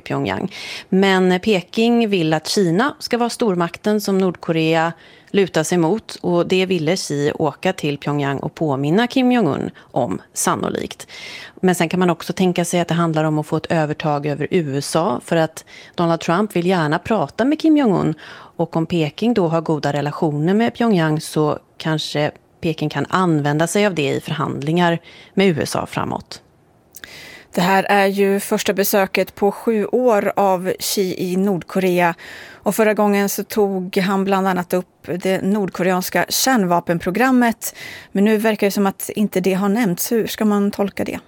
Pyongyang. Men Peking vill att Kina ska vara stormakten som Nordkorea lutar sig mot, och det ville Xi åka till Pyongyang och påminna Kim Jong-un om, sannolikt. Men sen kan man också tänka sig att det handlar om att få ett övertag över USA, för att Donald Trump vill gärna prata med Kim Jong-un, och om Peking då har goda relationer med Pyongyang så kanske Peking kan använda sig av det i förhandlingar med USA framåt. Det här är ju första besöket på 7 år av Xi i Nordkorea, och förra gången så tog han bland annat upp det nordkoreanska kärnvapenprogrammet, men nu verkar det som att inte det har nämnts. Hur ska man tolka det?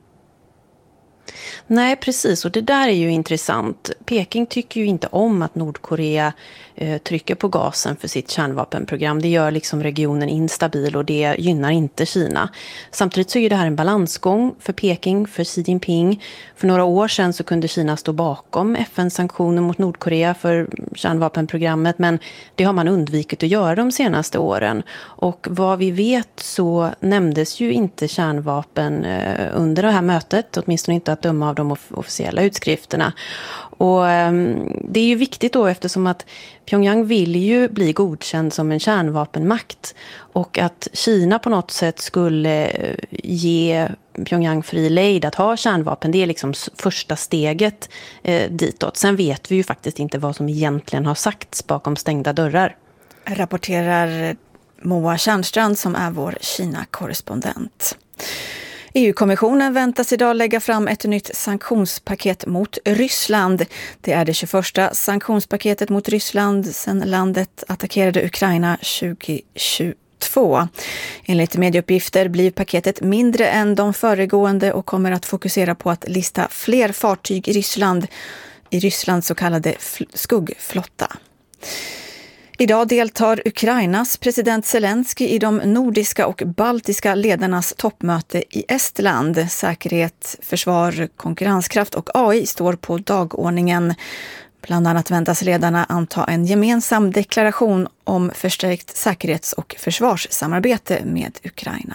Nej, precis. Och det där är ju intressant. Peking tycker ju inte om att Nordkorea trycker på gasen för sitt kärnvapenprogram. Det gör liksom regionen instabil, och det gynnar inte Kina. Samtidigt så är det här en balansgång för Peking, för Xi Jinping. För några år sedan så kunde Kina stå bakom FN-sanktioner mot Nordkorea för kärnvapenprogrammet, men det har man undvikit att göra de senaste åren. Och vad vi vet så nämndes ju inte kärnvapen under det här mötet, åtminstone inte att döma av de officiella utskrifterna. Och det är ju viktigt då, eftersom att Pyongyang vill ju bli godkänd som en kärnvapenmakt, och att Kina på något sätt skulle ge Pyongyang fri lejd att ha kärnvapen, det är liksom första steget ditåt. Sen vet vi ju faktiskt inte vad som egentligen har sagts bakom stängda dörrar. Rapporterar Moa Tjärnstrand som är vår Kina-korrespondent. EU-kommissionen väntas idag lägga fram ett nytt sanktionspaket mot Ryssland. Det är det 21:a sanktionspaketet mot Ryssland sedan landet attackerade Ukraina 2022. Enligt medieuppgifter blir paketet mindre än de föregående och kommer att fokusera på att lista fler fartyg i Rysslands så kallade skuggflotta. Idag deltar Ukrainas president Zelensky i de nordiska och baltiska ledarnas toppmöte i Estland. Säkerhet, försvar, konkurrenskraft och AI står på dagordningen. Bland annat väntas ledarna anta en gemensam deklaration om förstärkt säkerhets- och försvarssamarbete med Ukraina.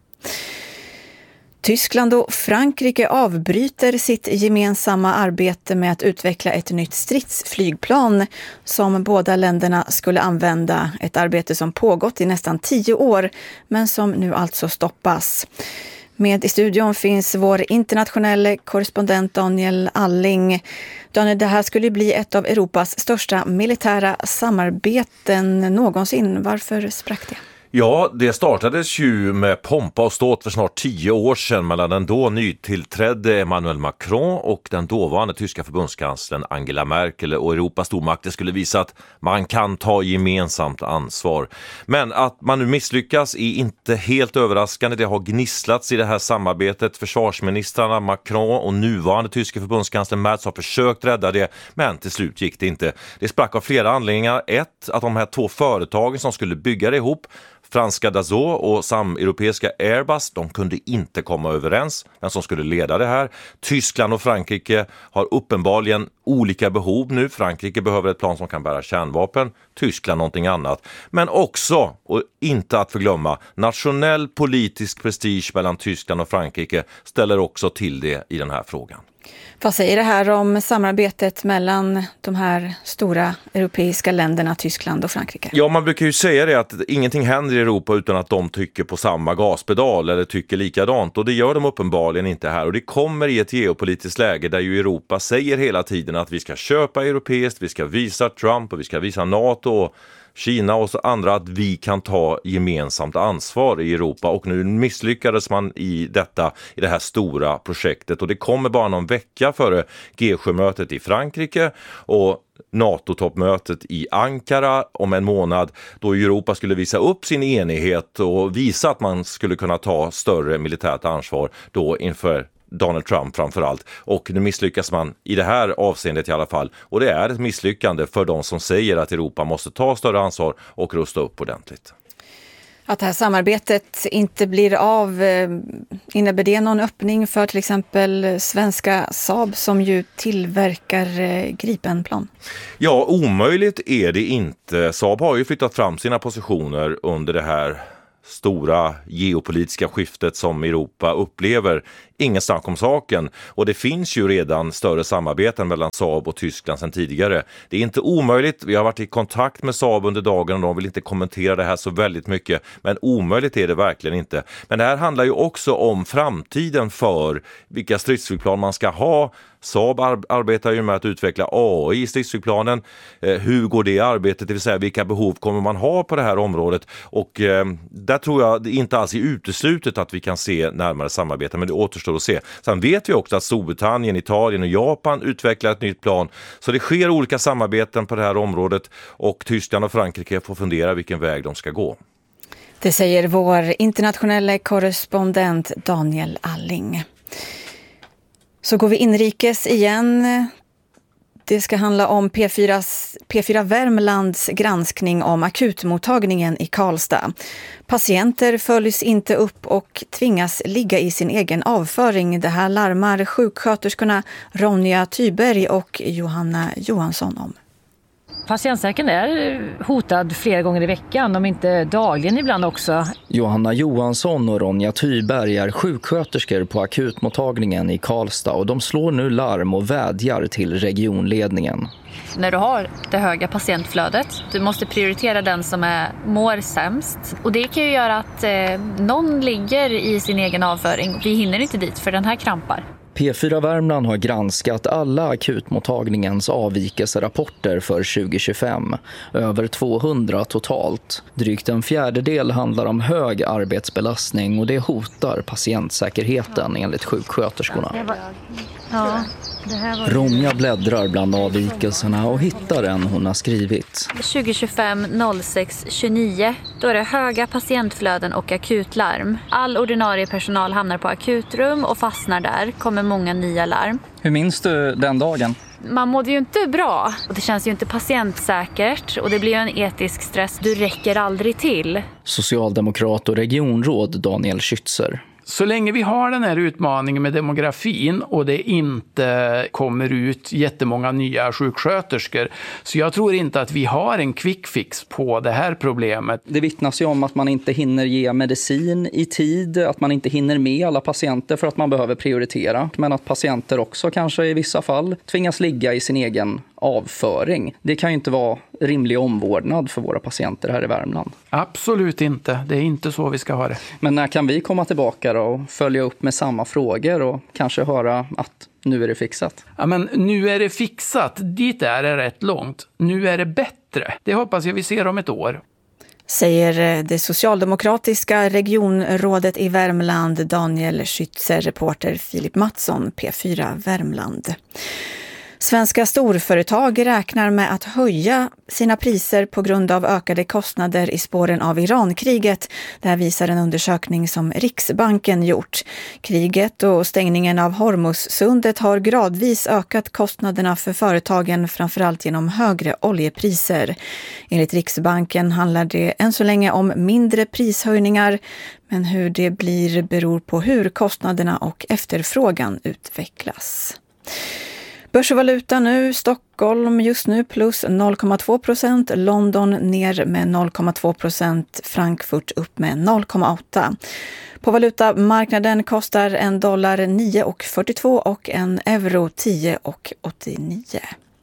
Tyskland och Frankrike avbryter sitt gemensamma arbete med att utveckla ett nytt stridsflygplan som båda länderna skulle använda. Ett arbete som pågått i nästan 10 år, men som nu alltså stoppas. Med i studion finns vår internationella korrespondent Daniel Alling. Daniel, det här skulle bli ett av Europas största militära samarbeten någonsin. Varför sprack det? Ja, det startades ju med pompa och ståt för snart 10 år sedan mellan den då nytillträdde Emmanuel Macron och den dåvarande tyska förbundskanslern Angela Merkel, och Europas stormakter skulle visa att man kan ta gemensamt ansvar. Men att man nu misslyckas är inte helt överraskande. Det har gnisslats i det här samarbetet. Försvarsministrarna Macron och nuvarande tyska förbundskanslern Merz har försökt rädda det, men till slut gick det inte. Det sprack av flera anledningar. Ett, att de här 2 företagen som skulle bygga det ihop, franska Dassault och sameuropeiska Airbus, de kunde inte komma överens vem som skulle leda det här. Tyskland och Frankrike har uppenbarligen olika behov nu. Frankrike behöver ett plan som kan bära kärnvapen, Tyskland någonting annat. Men också, och inte att förglömma, nationell politisk prestige mellan Tyskland och Frankrike ställer också till det i den här frågan. Vad säger det här om samarbetet mellan de här stora europeiska länderna, Tyskland och Frankrike? Ja, man brukar ju säga det att ingenting händer i Europa utan att de tycker på samma gaspedal eller tycker likadant, och det gör de uppenbarligen inte här. Och det kommer i ett geopolitiskt läge där ju Europa säger hela tiden att vi ska köpa europeiskt, vi ska visa Trump och vi ska visa NATO och Kina och så andra att vi kan ta gemensamt ansvar i Europa, och nu misslyckades man i det här stora projektet, och det kommer bara någon vecka före G7-mötet i Frankrike och NATO-toppmötet i Ankara om en månad, då Europa skulle visa upp sin enighet och visa att man skulle kunna ta större militärt ansvar då inför Donald Trump framförallt. Och nu misslyckas man i det här avseendet i alla fall. Och det är ett misslyckande för de som säger att Europa måste ta större ansvar och rusta upp ordentligt. Att det här samarbetet inte blir av, innebär det någon öppning för till exempel svenska Saab som ju tillverkar Gripenplan? Ja, omöjligt är det inte. Saab har ju flyttat fram sina positioner under det här stora geopolitiska skiftet som Europa upplever. ingen snack om saken. Och det finns ju redan större samarbeten mellan Saab och Tyskland sedan tidigare. Det är inte omöjligt, vi har varit i kontakt med Saab under dagen och de vill inte kommentera det här så väldigt mycket. Men omöjligt är det verkligen inte. Men det här handlar ju också om framtiden för vilka stridsflygplan man ska ha. Saab arbetar ju med att utveckla AI i stridsflygplanen. Hur går det arbetet, det vill säga vilka behov kommer man ha på det här området? Och där tror jag det inte alls är uteslutet att vi kan se närmare samarbete, men det återstår att se. Sen vet vi också att Storbritannien, Italien och Japan utvecklar ett nytt plan. Så det sker olika samarbeten på det här området och Tyskland och Frankrike får fundera vilken väg de ska gå. Det säger vår internationella korrespondent Daniel Alling. Så går vi inrikes igen. Det ska handla om P4 Värmlands granskning om akutmottagningen i Karlstad. Patienter följs inte upp och tvingas ligga i sin egen avföring. Det här larmar sjuksköterskorna Ronja Tyberg och Johanna Johansson om. Patientsäkerheten är hotad flera gånger i veckan, om inte dagligen ibland också. Johanna Johansson och Ronja Tyberg är sjuksköterskor på akutmottagningen i Karlstad och de slår nu larm och vädjar till regionledningen. När du har det höga patientflödet, du måste prioritera den som mår sämst. Och det kan ju göra att någon ligger i sin egen avföring. Vi hinner inte dit för den här krampar. P4 Värmland har granskat alla akutmottagningens avvikelserapporter för 2025. Över 200 totalt. Drygt en fjärdedel handlar om hög arbetsbelastning och det hotar patientsäkerheten enligt sjuksköterskorna. Ronja bläddrar bland avvikelserna och hittar en hon har skrivit. 2025 06 29, då är det höga patientflöden och akutlarm. All ordinarie personal hamnar på akutrum och fastnar där. Kommer många nya larm. Hur minns du den dagen? Man mådde ju inte bra och det känns ju inte patientsäkert och det blir ju en etisk stress. Du räcker aldrig till. Socialdemokrat och regionråd Daniel Schützer. Så länge vi har den här utmaningen med demografin och det inte kommer ut jättemånga nya sjuksköterskor, så jag tror inte att vi har en quick fix på det här problemet. Det vittnas ju om att man inte hinner ge medicin i tid, att man inte hinner med alla patienter för att man behöver prioritera. Men att patienter också kanske i vissa fall tvingas ligga i sin egen avföring. Det kan ju inte vara rimlig omvårdnad för våra patienter här i Värmland. Absolut inte. Det är inte så vi ska ha det. Men när kan vi komma tillbaka och följa upp med samma frågor och kanske höra att nu är det fixat? Ja, men nu är det fixat. Dit är det rätt långt. Nu är det bättre. Det hoppas jag vi ser om ett år. Säger det socialdemokratiska regionrådet i Värmland Daniel Schützer, reporter Filip Mattsson, P4 Värmland. Svenska storföretag räknar med att höja sina priser på grund av ökade kostnader i spåren av Irankriget. Det här visar en undersökning som Riksbanken gjort. Kriget och stängningen av Hormuzsundet har gradvis ökat kostnaderna för företagen, framförallt genom högre oljepriser. Enligt Riksbanken handlar det än så länge om mindre prishöjningar, men hur det blir beror på hur kostnaderna och efterfrågan utvecklas. Börsvaluta nu, Stockholm just nu plus 0,2%, London ner med 0,2%, Frankfurt upp med 0,8%. På valutamarknaden kostar en dollar 9,42 och en euro 10,89.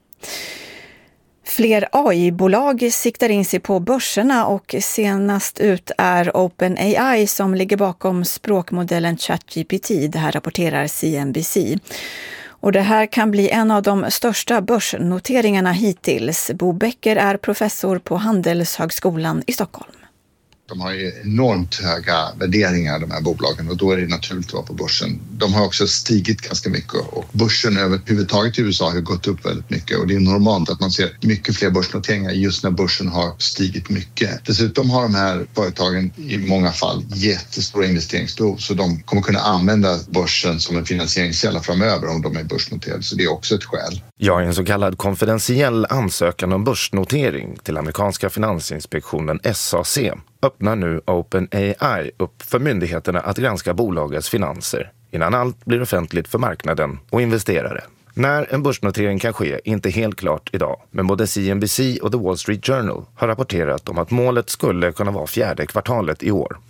Fler AI-bolag siktar in sig på börserna och senast ut är OpenAI som ligger bakom språkmodellen ChatGPT. Det här rapporterar CNBC. Och det här kan bli en av de största börsnoteringarna hittills. Bo Becker är professor på Handelshögskolan i Stockholm. De har ju enormt höga värderingar, de här bolagen, och då är det naturligt att vara på börsen. De har också stigit ganska mycket och börsen överhuvudtaget i USA har gått upp väldigt mycket, och det är normalt att man ser mycket fler börsnoteringar just när börsen har stigit mycket. Dessutom har de här företagen i många fall jättestora investeringsbehov, så de kommer kunna använda börsen som en finansieringskälla framöver om de är börsnoterade, så det är också ett skäl. Ja, en så kallad konfidentiell ansökan om börsnotering till amerikanska finansinspektionen SAC öppnar nu OpenAI upp för myndigheterna att granska bolagets finanser innan allt blir offentligt för marknaden och investerare. När en börsnotering kan ske är inte helt klart idag, men både CNBC och The Wall Street Journal har rapporterat om att målet skulle kunna vara 4:e kvartalet i år.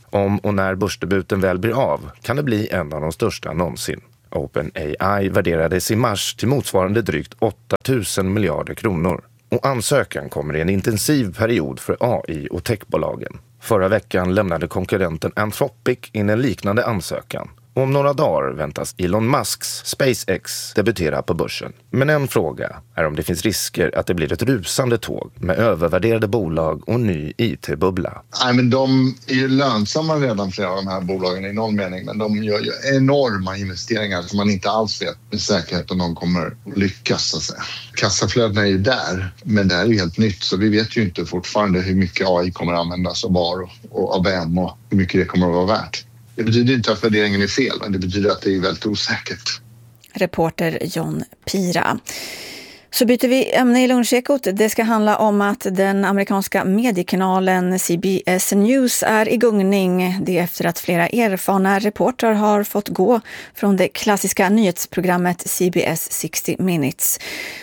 Om och när börsdebuten väl blir av kan det bli en av de största någonsin. OpenAI värderades i mars till motsvarande drygt 8 000 miljarder kronor. Och ansökan kommer i en intensiv period för AI och techbolagen. Förra veckan lämnade konkurrenten Anthropic in en liknande ansökan. Och om några dagar väntas Elon Musks SpaceX debutera på börsen. Men en fråga är om det finns risker att det blir ett rusande tåg med övervärderade bolag och ny IT-bubbla. Nej, men de är ju lönsamma redan, flera av de här bolagen i någon mening, men de gör ju enorma investeringar som man inte alls vet med säkerhet om de kommer att lyckas, så att säga. Kassaflödena är ju där, men det här är ju helt nytt, så vi vet ju inte fortfarande hur mycket AI kommer att användas och var och av vem och hur mycket det kommer att vara värt. Det betyder inte att värderingen är fel, men det betyder att det är väldigt osäkert. Reporter John Pira. Så byter vi ämne i lunchekot. Det ska handla om att den amerikanska mediekanalen CBS News är i gungning. Det är efter att flera erfarna reportrar har fått gå från det klassiska nyhetsprogrammet CBS 60 Minutes.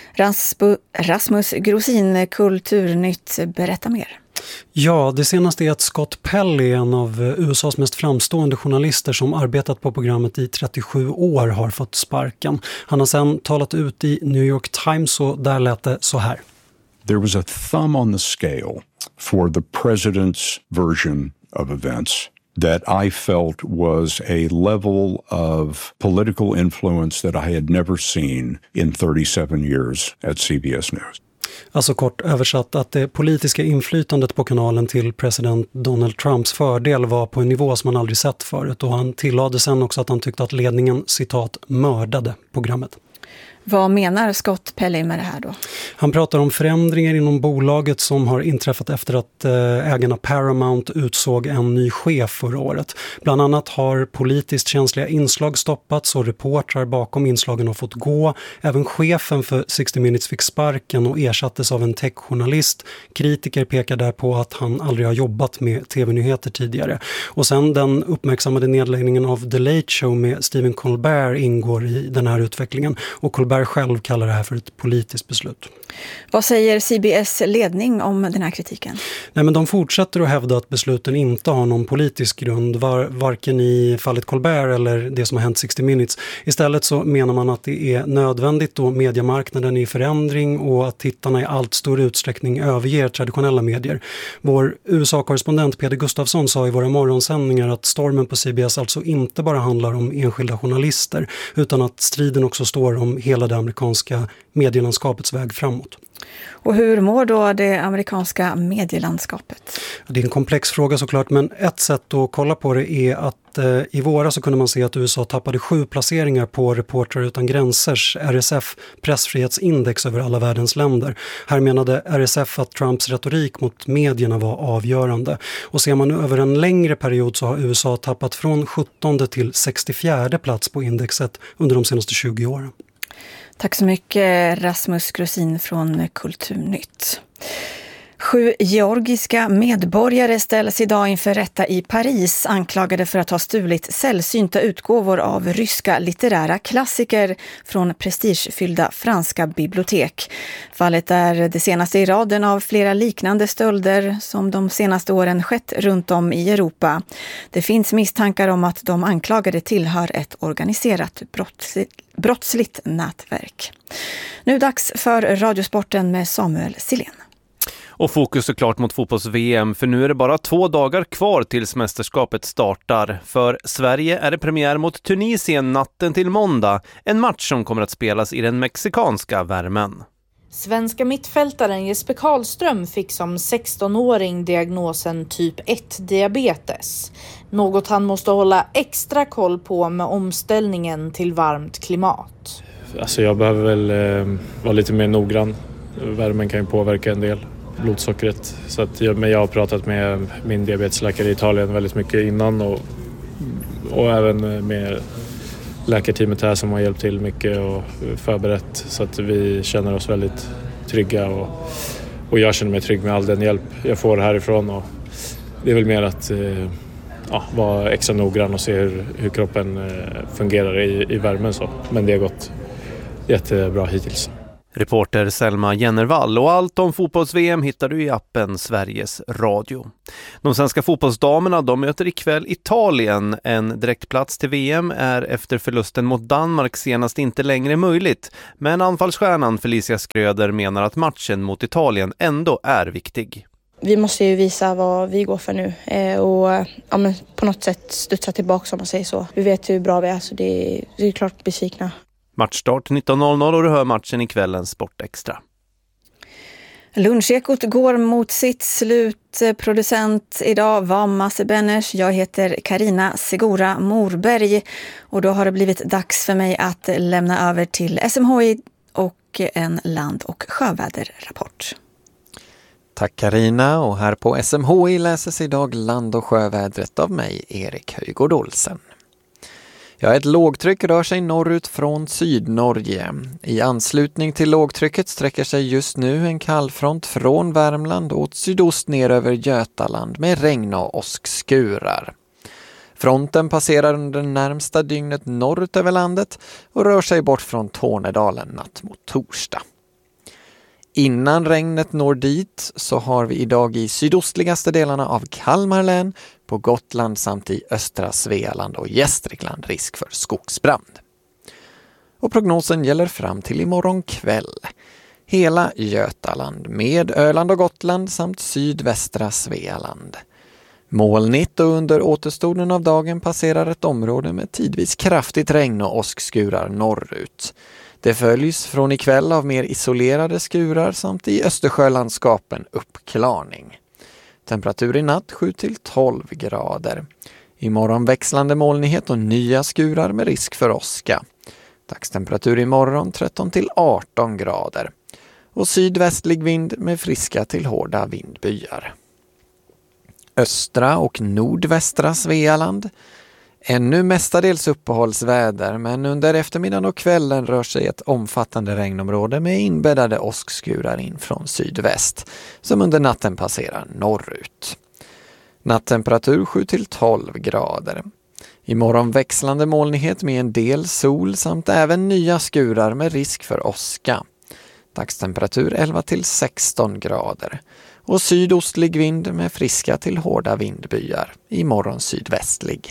Rasmus Grosin, Kulturnytt, berätta mer. Ja, det senaste är att Scott Pelley, en av USAs mest framstående journalister som arbetat på programmet i 37 år, har fått sparken. Han har sedan talat ut i New York Times och där lät det så här. There was a thumb on the scale for the president's version of events that I felt was a level of political influence that I had never seen in 37 years at CBS News. Alltså kort översatt att det politiska inflytandet på kanalen till president Donald Trumps fördel var på en nivå som man aldrig sett förut, och han tillade sen också att han tyckte att ledningen, citat, mördade programmet. Vad menar Scott Pelley med det här då? Han pratar om förändringar inom bolaget som har inträffat efter att ägarna Paramount utsåg en ny chef förra året. Bland annat har politiskt känsliga inslag stoppats och reportrar bakom inslagen har fått gå. Även chefen för 60 Minutes fick sparken och ersattes av en techjournalist. Kritiker pekar där på att han aldrig har jobbat med tv-nyheter tidigare. Och sen den uppmärksammade nedläggningen av The Late Show med Stephen Colbert ingår i den här utvecklingen. Och Colbert själv kallar det här för ett politiskt beslut. Vad säger CBS ledning om den här kritiken? Nej, men de fortsätter att hävda att besluten inte har någon politisk grund, varken i fallet Colbert eller det som har hänt 60 Minutes. Istället så menar man att det är nödvändigt då mediemarknaden är i förändring och att tittarna i allt större utsträckning överger traditionella medier. Vår USA-korrespondent Peder Gustafsson sa i våra morgonsändningar att stormen på CBS alltså inte bara handlar om enskilda journalister, utan att striden också står om hela det amerikanska medielandskapets väg framåt. Och hur mår då det amerikanska medielandskapet? Det är en komplex fråga såklart, men ett sätt att kolla på det är att i våras så kunde man se att USA tappade 7 placeringar på Reportrar utan gränsers RSF pressfrihetsindex över alla världens länder. Här menade RSF att Trumps retorik mot medierna var avgörande. Och ser man nu över en längre period så har USA tappat från 17:e till 64:e plats på indexet under de senaste 20 åren. Tack så mycket Rasmus Grosin från Kulturnytt. 7 georgiska medborgare ställs idag inför rätta i Paris anklagade för att ha stulit sällsynta utgåvor av ryska litterära klassiker från prestigefyllda franska bibliotek. Fallet är det senaste i raden av flera liknande stölder som de senaste åren skett runt om i Europa. Det finns misstankar om att de anklagade tillhör ett organiserat brottsligt nätverk. Nu dags för Radiosporten med Samuel Silén. Och fokus såklart mot fotbolls-VM, för nu är det bara 2 dagar kvar tills mästerskapet startar. För Sverige är det premiär mot Tunisien natten till måndag, en match som kommer att spelas i den mexikanska värmen. Svenska mittfältaren Jesper Karlström fick som 16-åring diagnosen typ 1-diabetes. Något han måste hålla extra koll på med omställningen till varmt klimat. Alltså jag behöver väl vara lite mer noggrann. Värmen kan ju påverka en del. Blodsockret. Så att jag har pratat med min diabetesläkare i Italien väldigt mycket innan och även med läkarteamet här som har hjälpt till mycket och förberett så att vi känner oss väldigt trygga och jag känner mig trygg med all den hjälp jag får härifrån och det är väl mer att vara extra noggrann och se hur kroppen fungerar i värmen så. Men det har gått jättebra hittills. Reporter Selma Jennervall, och allt om fotbolls-VM hittar du i appen Sveriges Radio. De svenska fotbollsdamerna, de möter ikväll Italien. En direktplats till VM är efter förlusten mot Danmark senast inte längre möjligt. Men anfallsstjärnan Felicia Skröder menar att matchen mot Italien ändå är viktig. Vi måste ju visa vad vi går för nu och men på något sätt studsa tillbaka, som man säger så. Vi vet hur bra vi är, så det är klart besvikna. Matchstart 19.00 och du hör matchen i kvällens Sportextra. Lunchekot går mot sitt slut. Producent idag var Masse Benners. Jag heter Karina Segura Morberg. Och då har det blivit dags för mig att lämna över till SMHI och en land- och sjöväderrapport. Tack Karina, och här på SMHI läses idag land- och sjövädret av mig, Erik Höjgård Olsen. Ja, ett lågtryck rör sig norrut från Sydnorge. I anslutning till lågtrycket sträcker sig just nu en kallfront från Värmland åt sydost ner över Götaland med regn- och åskskurar. Fronten passerar under närmsta dygnet norrut över landet och rör sig bort från Tornedalen natt mot torsdag. Innan regnet når dit så har vi idag i sydostligaste delarna av Kalmar län, på Gotland samt i östra Svealand och Gästrikland risk för skogsbrand. Och prognosen gäller fram till imorgon kväll. Hela Götaland med Öland och Gotland samt sydvästra Svealand. Molnigt, och under återstoden av dagen passerar ett område med tidvis kraftigt regn och åskskurar norrut. Det följs från ikväll av mer isolerade skurar samt i Östersjölandskapen uppklarning. Temperatur i natt 7-12 grader. Imorgon växlande molnighet och nya skurar med risk för åska. Dagstemperatur imorgon 13-18 grader. Och sydvästlig vind med friska till hårda vindbyar. Östra och nordvästra Svealand. Ännu mestadels uppehållsväder, men under eftermiddagen och kvällen rör sig ett omfattande regnområde med inbäddade åskskurar in från sydväst, som under natten passerar norrut. Nattemperatur 7-12 grader. Imorgon växlande molnighet med en del sol samt även nya skurar med risk för åska. Dagstemperatur 11-16 grader. Och sydostlig vind med friska till hårda vindbyar. Imorgon sydvästlig.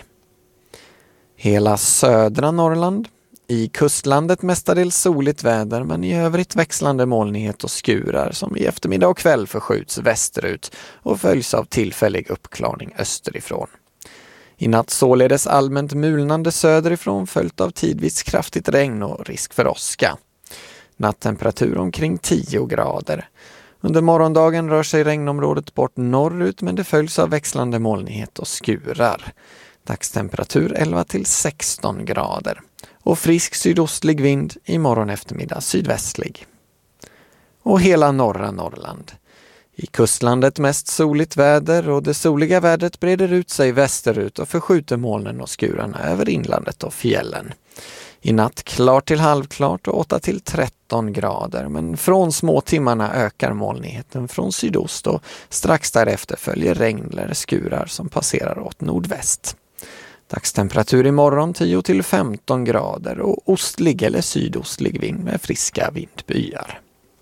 Hela södra Norrland. I kustlandet mestadels soligt väder, men i övrigt växlande molnighet och skurar som i eftermiddag och kväll förskjuts västerut och följs av tillfällig uppklarning österifrån. I natt således allmänt mulnande söderifrån följt av tidvis kraftigt regn och risk för åska. Nattemperatur omkring 10 grader. Under morgondagen rör sig regnområdet bort norrut, men det följs av växlande molnighet och skurar. Dagstemperatur 11-16 grader. Och frisk sydostlig vind imorgon eftermiddag sydvästlig. Och hela norra Norrland. I kustlandet mest soligt väder, och det soliga vädret breder ut sig västerut och förskjuter molnen och skurarna över inlandet och fjällen. I natt klart till halvklart och 8-13 grader, men från små timmarna ökar molnigheten från sydost och strax därefter följer regn eller skurar som passerar åt nordväst. Dagstemperatur imorgon 10-15 grader och ostlig eller sydostlig vind med friska vindbyar.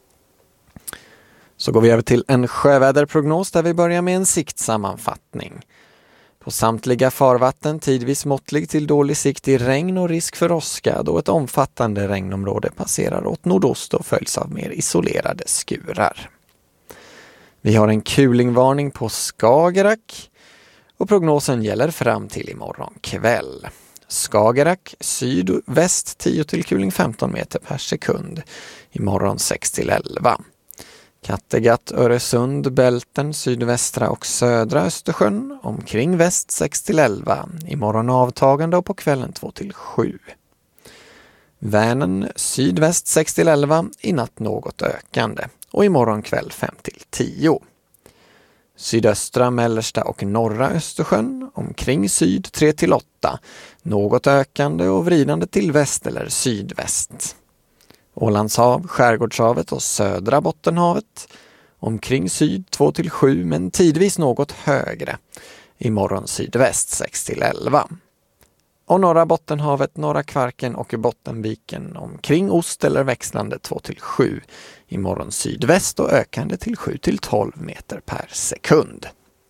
Så går vi över till en sjöväderprognos där vi börjar med en siktsammanfattning. På samtliga farvatten tidvis måttlig till dålig sikt i regn och risk för åska, då ett omfattande regnområde passerar åt nordost och följs av mer isolerade skurar. Vi har en kulingvarning på Skagerrak och prognosen gäller fram till imorgon kväll. Skagerrak sydväst 10 till kuling 15 meter per sekund. Imorgon 6-11. Kattegatt, Öresund, Bälten, sydvästra och södra Östersjön omkring väst 6-11. Imorgon avtagande och på kvällen 2-7. Vänern sydväst 6-11, i natt något ökande. Och imorgon kväll 5-10. Sydöstra, mellersta och norra Östersjön omkring syd 3-8. Något ökande och vridande till väst eller sydväst. Ålandshav, Skärgårdshavet och södra Bottenhavet omkring syd 2-7, men tidvis något högre. Imorgon sydväst 6-11. Och norra Bottenhavet, norra Kvarken och Bottenviken omkring ost eller växlande 2-7. Imorgon sydväst och ökande till 7-12 meter per sekund.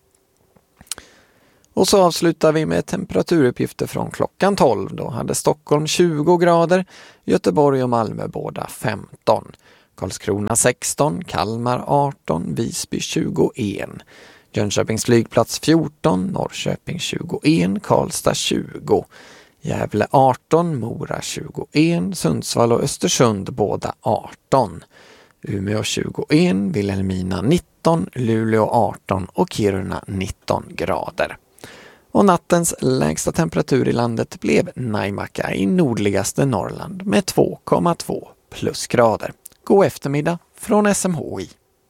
Och så avslutar vi med temperaturuppgifter från klockan 12. Då hade Stockholm 20 grader, Göteborg och Malmö båda 15. Karlskrona 16, Kalmar 18, Visby 21. Jönköpings flygplats 14, Norrköping 21, Karlstad 20. Gävle 18, Mora 21, Sundsvall och Östersund båda 18. Umeå 21, Vilhelmina 19, Luleå 18 och Kiruna 19 grader. Och nattens lägsta temperatur i landet blev Naimakka i nordligaste Norrland med 2,2 plusgrader. God eftermiddag från SMHI.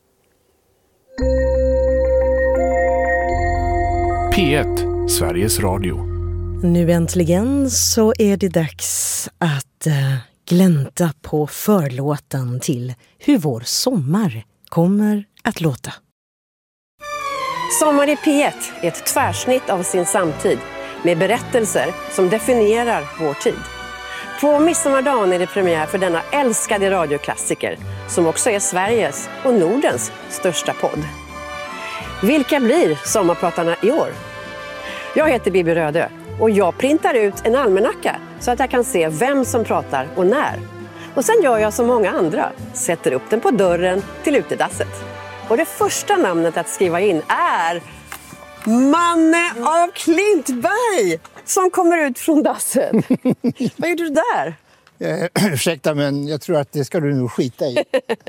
P1, Sveriges Radio. Nu äntligen så är det dags att glänta på förlåten till hur vår sommar kommer att låta. Sommar i P1 är ett tvärsnitt av sin samtid med berättelser som definierar vår tid. På midsommardagen är det premiär för denna älskade radioklassiker som också är Sveriges och Nordens största podd. Vilka blir sommarpratarna i år? Jag heter Bibi Rödö och jag printar ut en almanacka så att jag kan se vem som pratar och när. Och sen gör jag som många andra, sätter upp den på dörren till utedasset. Och det första namnet att skriva in är Manne av Klintberg som kommer ut från dasset. Vad gjorde du där? Ursäkta, men jag tror att det ska du nog skita i.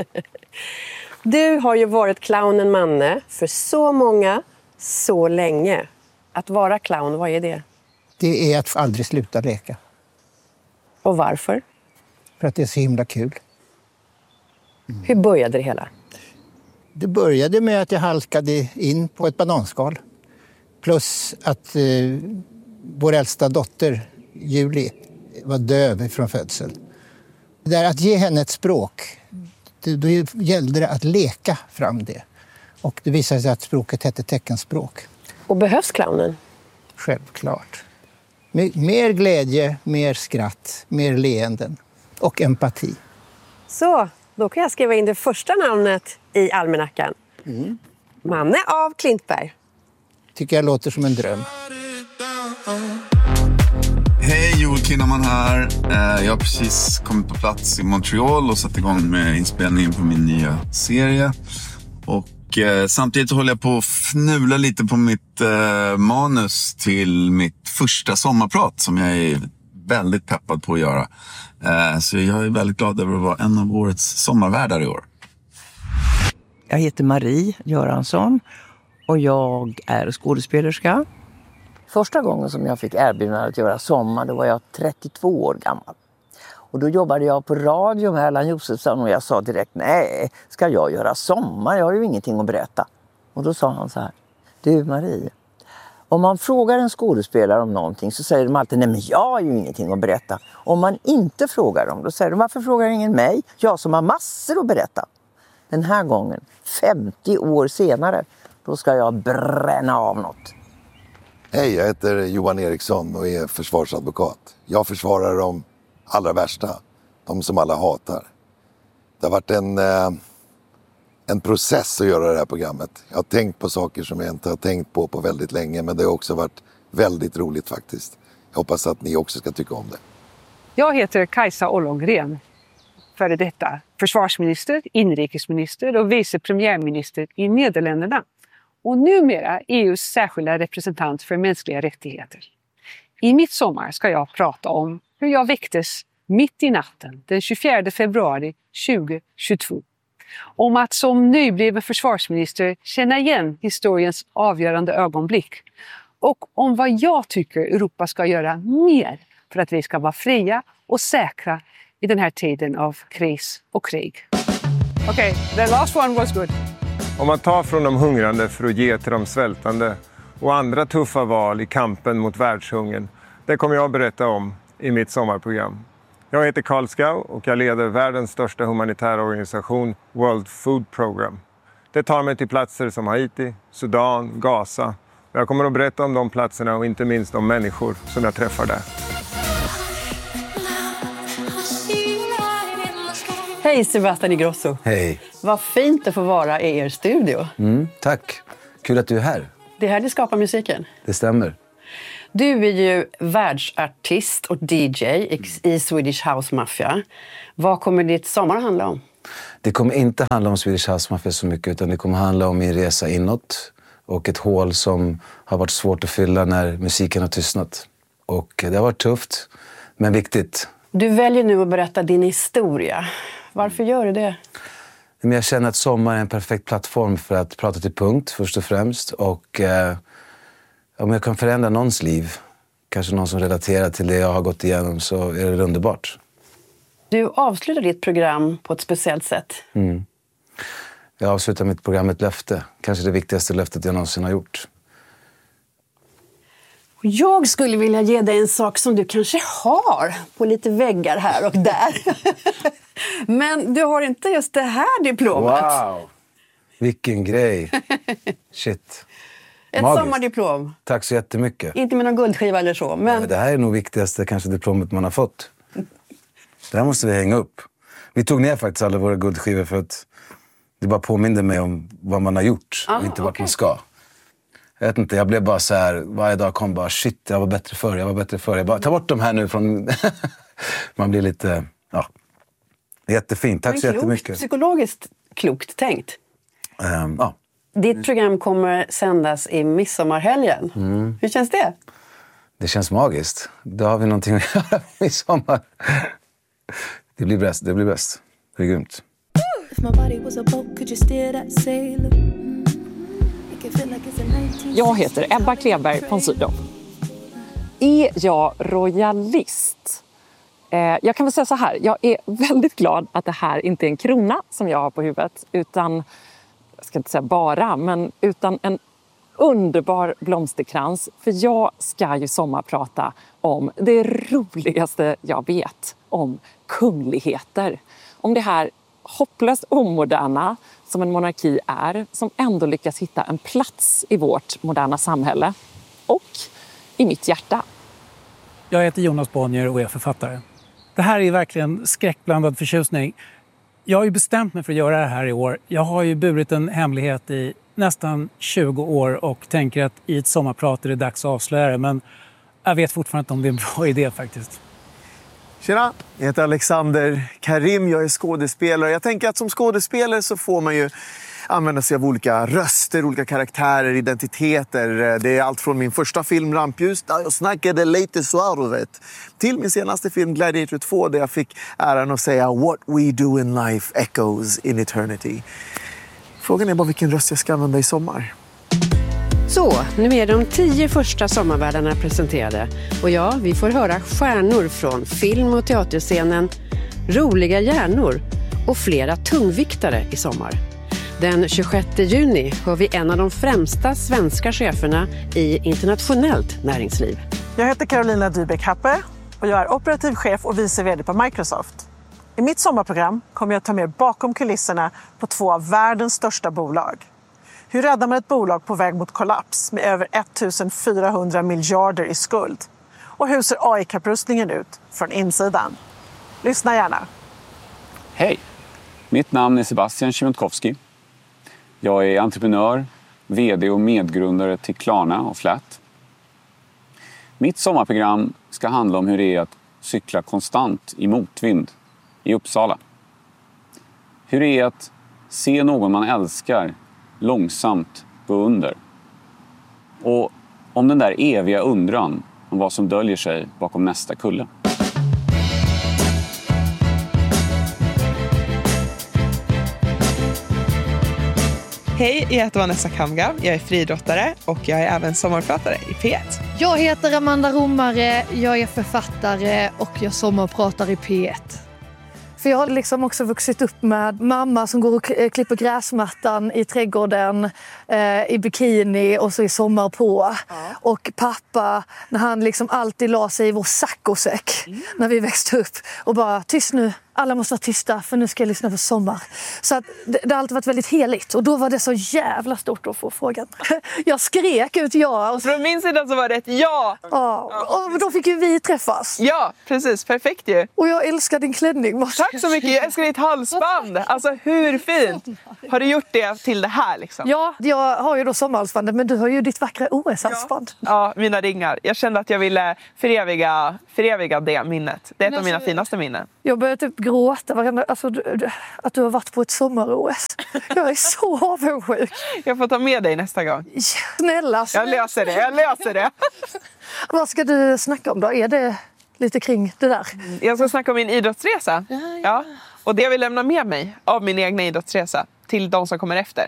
Du har ju varit clownen Manne för så många, så länge. Att vara clown, vad är det? Det är att aldrig sluta leka. Och varför? För att det är så himla kul. Hur började det hela? Det började med att jag halkade in på ett bananskal. Plus att vår äldsta dotter, Julie, var döv från födsel. Det där att ge henne ett språk, då gällde det att leka fram det. Och det visade sig att språket hette teckenspråk. Och behövs clownen? Självklart. Mer glädje, mer skratt, mer leenden och empati. Så, då kan jag skriva in det första namnet i almanackan. Manne av Klintberg. Tycker jag låter som en dröm. Hej, Joel Kinnaman här. Jag har precis kommit på plats i Montreal och satt igång med inspelningen på min nya serie. Och samtidigt håller jag på att fnula lite på mitt manus till mitt första sommarprat som jag är väldigt peppad på att göra. Så jag är väldigt glad över att vara en av årets sommarvärdar i år. Jag heter Marie Göransson och jag är skådespelerska. Första gången som jag fick erbjudande att göra sommar, då var jag 32 år gammal. Och då jobbade jag på radio med Erland Josefsson och jag sa direkt, nej, ska jag göra sommar? Jag har ju ingenting att berätta. Och då sa han så här, du Marie, om man frågar en skådespelare om någonting så säger de alltid, nej men jag har ju ingenting att berätta. Om man inte frågar dem, då säger de, varför frågar ingen mig? Jag som har massor att berätta. Den här gången, 50 år senare, då ska jag bränna av något. Hej, jag heter Johan Eriksson och är försvarsadvokat. Jag försvarar de allra värsta, de som alla hatar. Det har varit en process att göra det här programmet. Jag har tänkt på saker som jag inte har tänkt på väldigt länge, men det har också varit väldigt roligt faktiskt. Jag hoppas att ni också ska tycka om det. Jag heter Kajsa Ollongren, före detta försvarsminister, inrikesminister och vice premiärminister i Nederländerna. Och numera EUs särskilda representant för mänskliga rättigheter. I mitt sommar ska jag prata om hur jag väcktes mitt i natten den 24 februari 2022. Om att som nybliven försvarsminister känna igen historiens avgörande ögonblick. Och om vad jag tycker Europa ska göra mer för att vi ska vara fria och säkra i den här tiden av kris och krig. Okej, the last one was good. Om man tar från de hungrande för att ge till de svältande och andra tuffa val i kampen mot världshungern, det kommer jag berätta om i mitt sommarprogram. Jag heter Karl Skau och jag leder världens största humanitära organisation, World Food Program. Det tar mig till platser som Haiti, Sudan, Gaza. Jag kommer att berätta om de platserna och inte minst om människor som jag träffar där. Hej Sebastian Ingrosso. Hej. Vad fint att få vara i er studio. Tack. Kul att du är här. Det här det skapar musiken. Det stämmer. Du är ju världsartist och DJ i Swedish House Mafia. Vad kommer ditt sommar att handla om? Det kommer inte handla om Swedish House Mafia så mycket, utan det kommer handla om min resa inåt. Och ett hål som har varit svårt att fylla när musiken har tystnat. Och det har varit tufft, men viktigt. Du väljer nu att berätta din historia. Varför gör du det? Men jag känner att sommar är en perfekt plattform för att prata till punkt, först och främst. Och om jag kan förändra någons liv, kanske någon som relaterar till det jag har gått igenom, så är det underbart. Du avslutar ditt program på ett speciellt sätt. Jag avslutar mitt program med ett löfte. Kanske det viktigaste löftet jag någonsin har gjort. Jag skulle vilja ge dig en sak som du kanske har på lite väggar här och där. Men du har inte just det här diplomet. Wow! Vilken grej. Shit. Ett magiskt. sommardiplom. Tack så jättemycket. Inte med någon guldskiva eller så. Men... Ja, det här är nog viktigaste kanske diplomet man har fått. Det här måste vi hänga upp. Vi tog ner faktiskt alla våra guldskivor för att det bara påminner mig om vad man har gjort och inte vart man ska. Jag vet inte, jag blev bara så här, varje dag kom bara shit, jag var bättre förr. Jag bara, ta bort de här nu från... Man blir lite, ja. Jättefint, tack så jättemycket. Psykologiskt klokt tänkt. Ja. Ditt program kommer sändas i midsommarhelgen. Hur känns det? Det känns magiskt. Då har vi någonting att göra i sommar. Det blir bäst, det blir bäst. Det är grymt. Jag heter Ebba Kleberg von Sydow. Är jag royalist? Jag kan väl säga så här, jag är väldigt glad att det här inte är en krona som jag har på huvudet, utan, jag ska inte säga bara, men utan en underbar blomsterkrans. För jag ska ju sommarprata om det roligaste jag vet, om kungligheter. Om det här hopplöst omoderna som en monarki är, som ändå lyckas hitta en plats i vårt moderna samhälle och i mitt hjärta. Jag heter Jonas Bonnier och är författare. Det här är verkligen skräckblandad förtjusning. Jag har ju bestämt mig för att göra det här i år. Jag har ju burit en hemlighet i nästan 20 år och tänker att i ett sommarprat är det dags att avslöja det. Men jag vet fortfarande inte om det är en bra idé faktiskt. Tjena, jag heter Alexander Karim, jag är skådespelare. Jag tänker att som skådespelare så får man ju använda sig av olika röster, olika karaktärer, identiteter. Det är allt från min första film Rampljus, där jag snackade lite svarvet, till min senaste film Gladiator 2, där jag fick äran att säga What we do in life echoes in eternity. Frågan är bara vilken röst jag ska använda i sommar. Så, nu är de 10 första sommarvärdarna presenterade. Och ja, vi får höra stjärnor från film- och teaterscenen, roliga hjärnor och flera tungviktare i sommar. Den 26 juni hör vi en av de främsta svenska cheferna i internationellt näringsliv. Jag heter Carolina Dybeck-Happe och jag är operativ chef och vice vd på Microsoft. I mitt sommarprogram kommer jag ta med bakom kulisserna på 2 av världens största bolag. Hur räddar man ett bolag på väg mot kollaps med över 1400 miljarder i skuld? Och hur ser AI-kapprustningen ut från insidan? Lyssna gärna. Hej, mitt namn är Sebastian Siemiatkowski. Jag är entreprenör, vd och medgrundare till Klarna och Flat. Mitt sommarprogram ska handla om hur det är att cykla konstant i motvind i Uppsala. Hur det är att se någon man älskar långsamt gå under. Och om den där eviga undran om vad som döljer sig bakom nästa kulle. Hej, jag heter Vanessa Kamga, jag är friidrottare och jag är även sommarpratare i P1. Jag heter Amanda Romare, jag är författare och jag sommarpratar i P1. För jag har liksom också vuxit upp med mamma som går och klipper gräsmattan i trädgården i bikini och så i sommar på. Ja. Och pappa, när han liksom alltid la sig i vår saccosäck när vi växte upp och bara, tyst nu, alla måste vara tysta för nu ska jag lyssna på Sommar. Så att det har alltid varit väldigt heligt och då var det så jävla stort att få frågan. Jag skrek ut ja. Och från min sida så var det ett ja. Ja, och då fick ju vi träffas. Ja, precis. Perfekt ju. Och jag älskar din klänning. Tack så mycket. Jag älskar ditt halsband. Alltså hur fint. Har du gjort det till det här liksom? Ja, jag har ju då sommarhalsbandet men du har ju ditt vackra OS-halsband. Ja, mina ringar. Jag kände att jag ville föreviga det minnet. Det är ett av mina finaste minnen. Jag börjar typ gråta varenda, alltså, att du har varit på ett sommar-OS. Jag är så avundsjuk. Jag får ta med dig nästa gång. Snälla. Jag löser det. Vad ska du snacka om då? Är det lite kring det där? Jag ska snacka om min idrottsresa. Ja. Och det jag vill lämna med mig av min egna idrottsresa till de som kommer efter.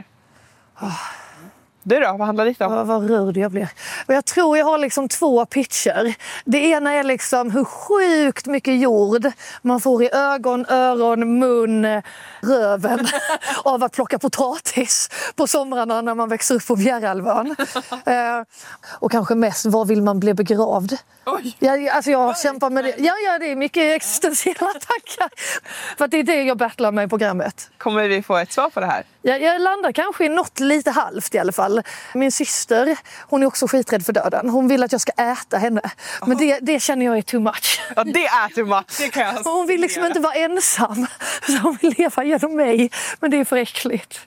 Du då, vad handlar ditt om? Vad rörd jag blir. Jag tror jag har liksom 2 pitcher. Det ena är liksom hur sjukt mycket jord man får i ögon, öron, mun, röven av att plocka potatis på somrarna när man växer upp på Bjärälven. Och kanske mest, var vill man bli begravd? Jag kämpar med det. Ja, det är mycket existentiella tankar. För att det är det jag battlar med i programmet. Kommer vi få ett svar på det här? Jag landar kanske i något lite halvt i alla fall. Min syster, hon är också skiträdd för döden. Hon vill att jag ska äta henne. Men det känner jag är too much. Ja, det är too much. Det kan jag hon vill liksom inte vara ensam. Så hon vill leva genom mig. Men det är för äckligt.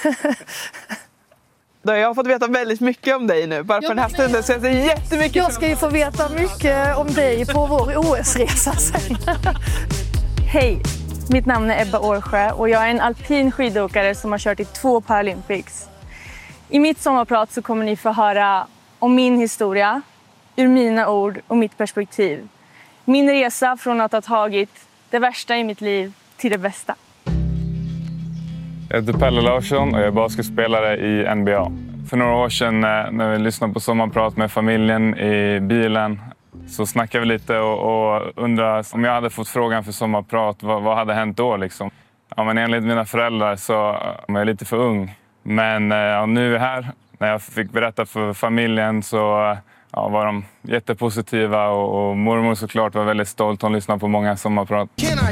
Jag har fått veta väldigt mycket om dig nu. Bara på den här stunden så jag ser jättemycket. Jag ska ju få veta mycket om dig på vår OS-resa sen. Hej, mitt namn är Ebba Årsjö och jag är en alpin skidåkare som har kört i 2 Paralympics. I mitt sommarprat så kommer ni få höra om min historia, ur mina ord och mitt perspektiv. Min resa från att ha tagit det värsta i mitt liv till det bästa. Jag heter Pelle Larsson och jag är basketspelare i NBA. För några år sedan när vi lyssnade på sommarprat med familjen i bilen så snackade vi lite och undrade om jag hade fått frågan för sommarprat, vad hade hänt då liksom? Ja, men enligt mina föräldrar så var jag lite för ung. Men nu är vi här. När jag fick berätta för familjen så var de jättepositiva och mormor såklart var väldigt stolt. Hon lyssnade på många sommarprat.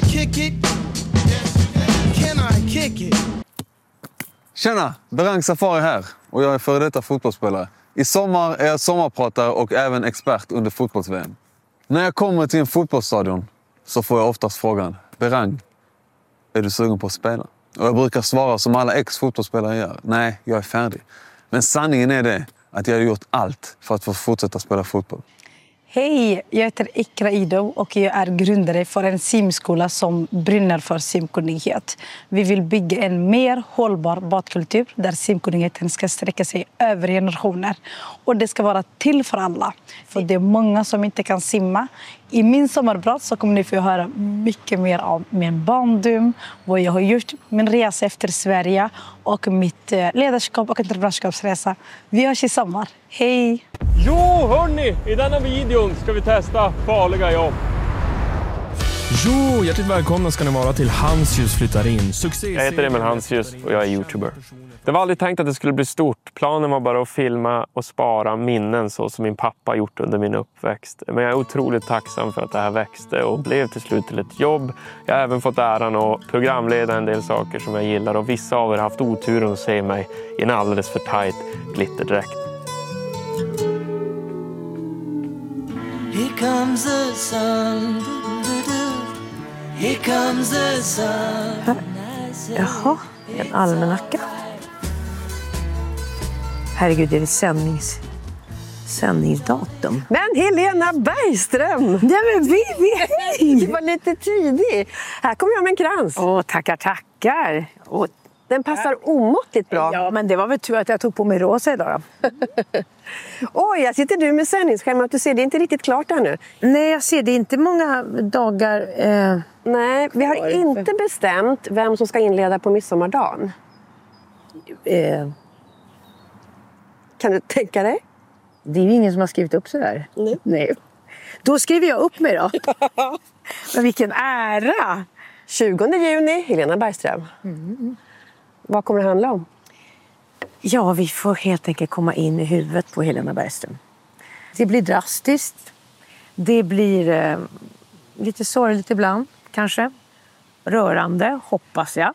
Tjena, Berang Safari här och jag är före detta fotbollsspelare. I sommar är jag sommarpratare och även expert under fotbolls-VM. När jag kommer till en fotbollsstadion så får jag oftast frågan: Berang, är du sugen på att spela? Och jag brukar svara som alla ex-fotbollsspelare gör: nej, jag är färdig. Men sanningen är det att jag har gjort allt för att få fortsätta spela fotboll. Hej, jag heter Ikra Ido och jag är grundare för en simskola som brinner för simkunnighet. Vi vill bygga en mer hållbar badkultur där simkunnigheten ska sträcka sig över generationer. Och det ska vara till för alla. För det är många som inte kan simma. I min sommarprat så kommer ni få höra mycket mer om min barndom, vad jag har gjort, min resa efter Sverige och mitt ledarskap och entreprenörskapsresa. Vi hörs i sommar. Hej! Jo, hörni! I denna videon ska vi testa farliga jobb. Jo, hjärtligt välkomna ska ni vara till Hansljus flyttar in. Jag heter Emil Hansljus och jag är YouTuber. Det var aldrig tänkt att det skulle bli stort. Planen var bara att filma och spara minnen så som min pappa gjort under min uppväxt. Men jag är otroligt tacksam för att det här växte och blev till slut till ett jobb. Jag har även fått äran att programleda en del saker som jag gillar och vissa av er har haft oturen att se mig i en alldeles för tajt glitterdräkt. Here comes the sun. Here comes the sun. Jaha, en almanacka. Herregud, är det sändningsdatum? Men Helena Bergström! Nej men Vivi, hej! Du var lite tidig. Här kommer jag med en krans. Åh, tackar. Och den passar omåttligt bra. Ja, men det var väl tur att jag tog på mig rosa idag då. Oj, jag sitter du med sändningsschema. Du ser det inte riktigt klart ännu. Nej, jag ser det inte många dagar. Nej, vi har inte bestämt vem som ska inleda på midsommardagen. Kan du tänka dig? Det är ju ingen som har skrivit upp så där. Nej. Då skriver jag upp mig då. Men vilken ära! 20 juni, Helena Bergström. Vad kommer det handla om? Ja, vi får helt enkelt komma in i huvudet på Helena Bergström. Det blir drastiskt. Det blir lite sorgligt ibland, kanske. rörande, hoppas jag.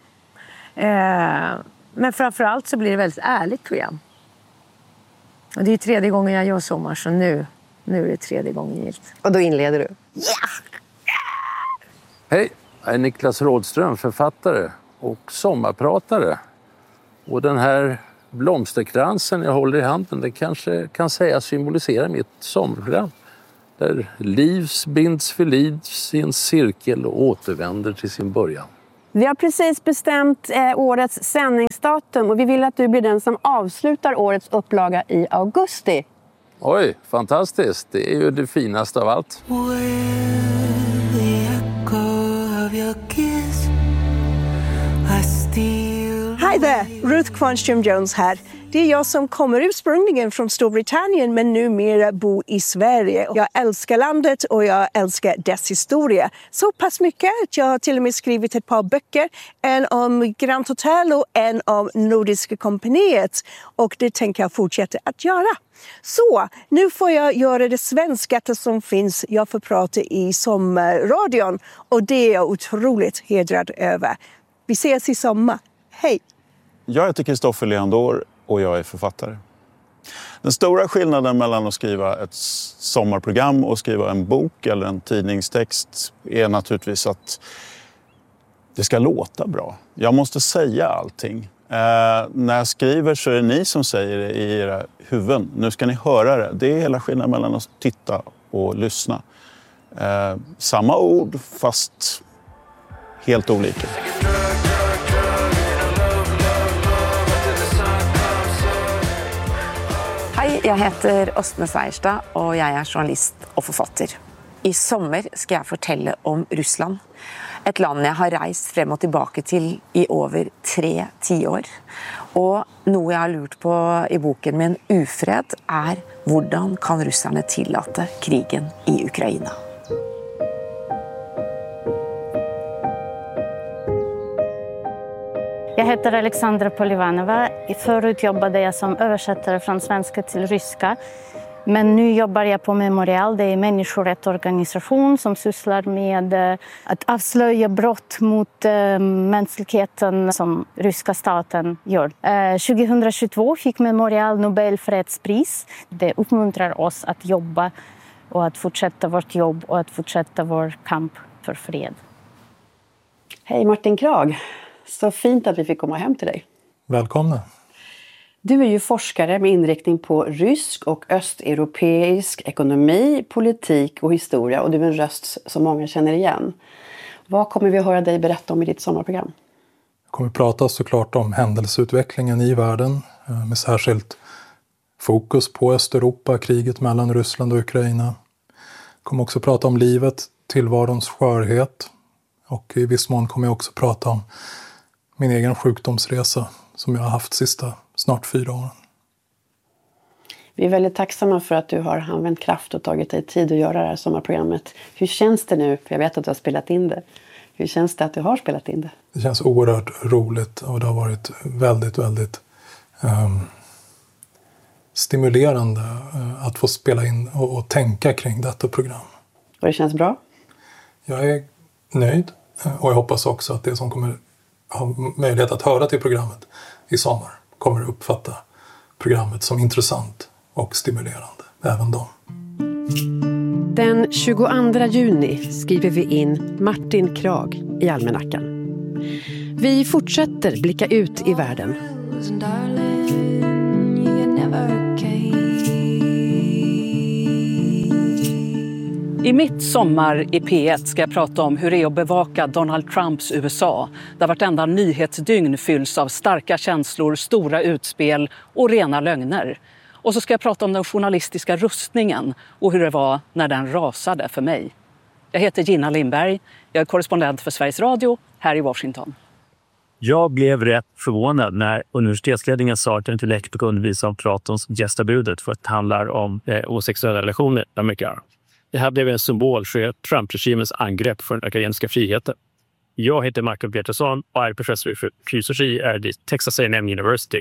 Men framförallt så blir det väldigt ärligt program. Och det är 3:e gången jag gör Sommar, så nu är det 3:e gången gilt. Och då inleder du? Ja! Hej, jag är Niklas Rådström, författare och sommarpratare. Och den här blomsterkransen jag håller i handen, det kanske kan sägas symbolisera mitt sommarprogram. Där liv binds för liv i en cirkel och återvänder till sin början. Vi har precis bestämt årets sändningsdatum och vi vill att du blir den som avslutar årets upplaga i augusti. Oj, fantastiskt. Det är ju det finaste av allt. Hej där, Ruth Kvarnström-Jones här. Det är jag som kommer ursprungligen från Storbritannien men numera bor i Sverige. Jag älskar landet och jag älskar dess historia. Så pass mycket att jag har till och med skrivit ett par böcker. En om Grand Hotel och en om Nordiska kompaniet. Och det tänker jag fortsätta att göra. Så, nu får jag göra det svenskaste som finns. Jag får prata i sommarradion och det är jag otroligt hedrad över. Vi ses i sommar. Hej! Jag heter Kristoffer Leandor och jag är författare. Den stora skillnaden mellan att skriva ett sommarprogram och skriva en bok eller en tidningstext är naturligtvis att det ska låta bra. Jag måste säga allting. När jag skriver så är det ni som säger det i era huvuden. Nu ska ni höra det. Det är hela skillnaden mellan att titta och lyssna. Samma ord fast helt olika. Hej, jag heter Åsne Seierstad och jag är journalist och författare. I sommar ska jag fortelle om Ryssland. Ett land jag har rest frem och tillbaka till i över 3 tiår. Och något jag har lurt på i boken med en ufred är hur kan ryssarna tillåta krigen i Ukraina? Jag heter Alexandra Polivanova. Förut jobbade jag som översättare från svenska till ryska. Men nu jobbar jag på Memorial. Det är en människorättsorganisation som sysslar med att avslöja brott mot mänskligheten som ryska staten gör. 2022 fick Memorial Nobel fredspris. Det uppmuntrar oss att jobba och att fortsätta vårt jobb och att fortsätta vår kamp för fred. Hej Martin Krag. Så fint att vi fick komma hem till dig. Välkomna. Du är ju forskare med inriktning på rysk och östeuropeisk ekonomi, politik och historia. Och du är en röst som många känner igen. Vad kommer vi att höra dig berätta om i ditt sommarprogram? Jag kommer att prata såklart om händelseutvecklingen i världen. Med särskilt fokus på Östeuropa, kriget mellan Ryssland och Ukraina. Jag kommer också prata om livet, tillvarons skörhet. Och i viss mån kommer jag också prata om min egen sjukdomsresa som jag har haft sista snart 4 åren. Vi är väldigt tacksamma för att du har använt kraft och tagit dig tid att göra det här sommarprogrammet. Hur känns det nu? För jag vet att du har spelat in det. Hur känns det att du har spelat in det? Det känns oerhört roligt och det har varit väldigt stimulerande att få spela in och tänka kring detta program. Och det känns bra? Jag är nöjd och jag hoppas också att det som kommer ha möjlighet att höra till programmet i sommar kommer att uppfatta programmet som intressant och stimulerande, även de. Den 22 juni skriver vi in Martin Krag i almanackan. Vi fortsätter blicka ut i världen. I mitt sommar i P1 ska jag prata om hur det är att bevaka Donald Trumps USA. Där vartenda nyhetsdygn fylls av starka känslor, stora utspel och rena lögner. Och så ska jag prata om den journalistiska rustningen och hur det var när den rasade för mig. Jag heter Gina Lindberg, jag är korrespondent för Sveriges Radio här i Washington. Jag blev rätt förvånad när universitetsledningen sa att jag inte lätt kunde undervisa om Platons gästabudet för att det handlar om homosexuella relationer i amerikaner. Det här blev en symbol för Trump-regimens angrepp för den akademiska friheten. Jag heter Michael Petersson och är professor i fysiologi vid Texas A&M University.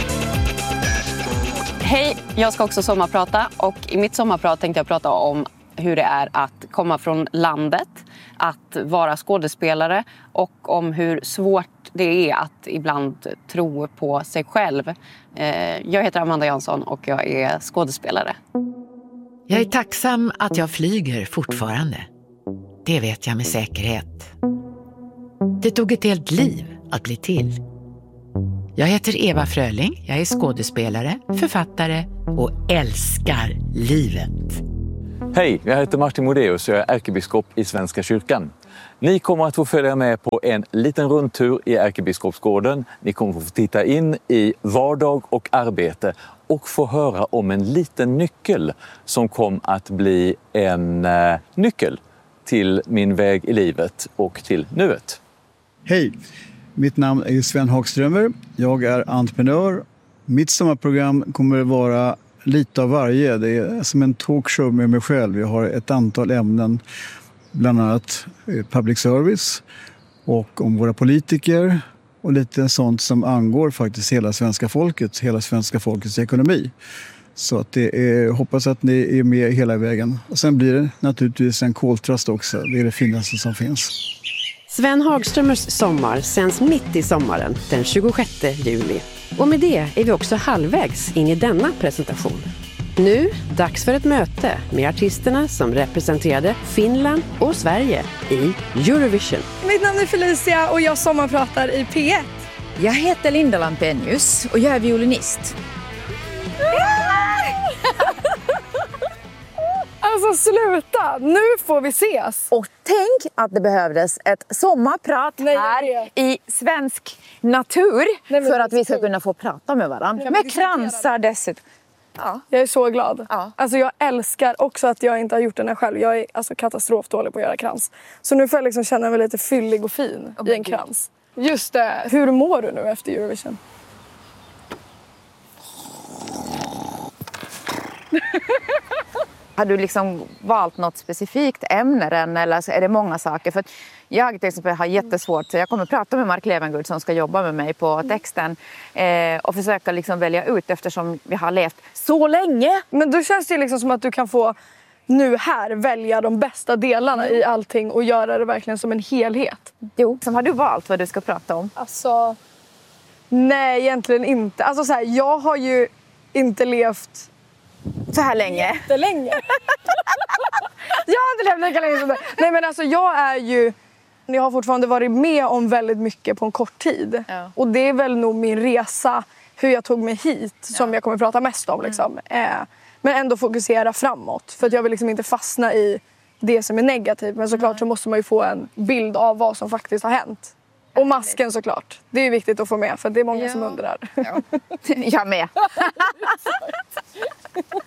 Hej, jag ska också sommarprata och i mitt sommarprat tänkte jag prata om hur det är att komma från landet, att vara skådespelare och om hur svårt det är att ibland tro på sig själv. Jag heter Amanda Jansson och jag är skådespelare. Jag är tacksam att jag flyger fortfarande. Det vet jag med säkerhet. Det tog ett helt liv att bli till. Jag heter Eva Fröling, jag är skådespelare, författare och älskar livet. Hej, jag heter Martin Modéus och jag är ärkebiskop i Svenska kyrkan. Ni kommer att få följa med på en liten rundtur i Ärkebiskopsgården. Ni kommer att få titta in i vardag och arbete och få höra om en liten nyckel som kom att bli en nyckel till min väg i livet och till nuet. Hej, mitt namn är Sven Hagströmer. Jag är entreprenör. Mitt sommarprogram kommer att vara lite av varje. Det är som en talkshow med mig själv. Jag har ett antal ämnen, bland annat public service och om våra politiker och lite sånt som angår faktiskt hela svenska folkets ekonomi. Så att hoppas att ni är med hela vägen. Och sen blir det naturligtvis en koltrast också. Det är det finaste som finns. Sven Hagströmers sommar sänds mitt i sommaren den 26 juli. Och med det är vi också halvvägs in i denna presentation. Nu, dags för ett möte med artisterna som representerade Finland och Sverige i Eurovision. Mitt namn är Felicia och jag sommarpratar i P1. Jag heter Linda Lampenius och jag är violinist. Alltså sluta, nu får vi ses. Och tänk att det behövdes ett sommarprat här i svensk natur för att vi ska kunna få prata med varandra. Med kransar dessutom. Ja. Jag är så glad. Ja. Alltså jag älskar också att jag inte har gjort den här själv. Jag är alltså katastrofdålig på att göra krans. Så nu får jag liksom känna mig lite fyllig och fin i en krans. Just det. Hur mår du nu efter Eurovision? Har du liksom valt något specifikt ämne eller är det många saker? För jag till exempel har jättesvårt, så jag kommer att prata med Mark Levengood som ska jobba med mig på texten och försöka liksom välja ut eftersom vi har levt så länge. Men då känns det liksom som att du kan få nu här välja de bästa delarna i allting och göra det verkligen som en helhet. Jo, som har du valt vad du ska prata om? Alltså, nej egentligen inte. Alltså så här, jag har ju inte levt så här länge. Jättelänge. Jag har inte levt lika länge som det. Nej men alltså jag har fortfarande varit med om väldigt mycket på en kort tid. Ja. Och det är väl nog min resa, hur jag tog mig hit som jag kommer att prata mest om liksom. Men ändå fokusera framåt. För att jag vill liksom inte fastna i det som är negativt. Men såklart så måste man ju få en bild av vad som faktiskt har hänt. Och masken såklart. Det är viktigt att få med för det är många som undrar. Ja. Jag med.